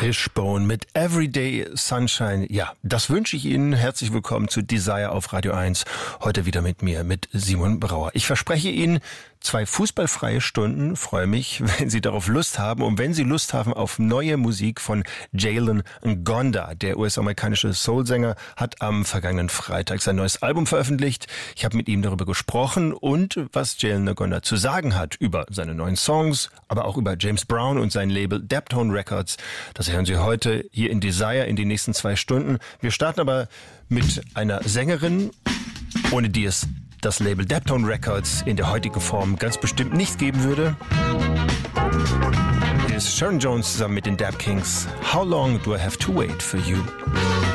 Fishbone mit Everyday Sunshine. Ja, das wünsche ich Ihnen. Herzlich willkommen zu Desire auf Radio 1. Heute wieder mit mir, mit Simon Brauer. Ich verspreche Ihnen 2 fußballfreie Stunden. Freue mich, wenn Sie darauf Lust haben und wenn Sie Lust haben auf neue Musik von Jalen Ngonda. Der US-amerikanische Soulsänger hat am vergangenen Freitag sein neues Album veröffentlicht. Ich habe mit ihm darüber gesprochen und was Jalen Ngonda zu sagen hat über seine neuen Songs, aber auch über James Brown und sein Label Daptone Records. Das hören Sie heute hier in Desire in den nächsten 2 Stunden. Wir starten aber mit einer Sängerin, ohne die es das Label Daptone Records in der heutigen Form ganz bestimmt nicht geben würde. Hier ist Sharon Jones zusammen mit den Dap Kings. How long do I have to wait for you?